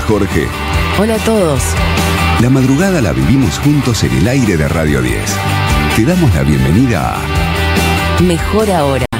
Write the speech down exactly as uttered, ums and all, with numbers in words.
Jorge. Hola a todos. La madrugada la vivimos juntos en el aire de Radio diez. Te damos la bienvenida a Mejor Ahora.